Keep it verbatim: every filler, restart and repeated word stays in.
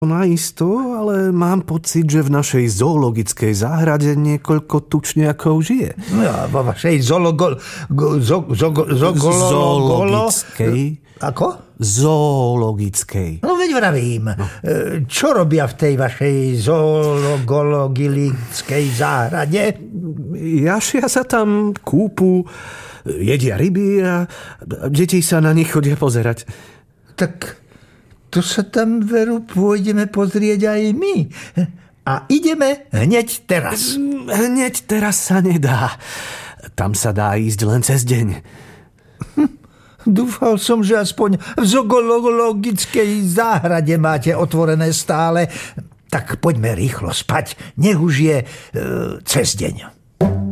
Naisto, ale mám pocit, že v našej zoologickej záhrade niekoľko tučniakov žije. No ja, vo vašej zoologo... Zo, zo, zo, Zoologickej. Ako? Zoologickej. No veď vravím, no. Čo robia v tej vašej zoologickej záhrade? Jašia sa tam, kúpu, jedia ryby a deti sa na nich chodia pozerať. Tak to sa tam, veru, pôjdeme pozrieť aj my. A ideme hneď teraz. Hneď teraz sa nedá. Tam sa dá ísť len cez deň. Hm. Dúfal som, že aspoň v zoologickej záhrade máte otvorené stále. Tak poďme rýchlo spať. Nech už je e, cez deň.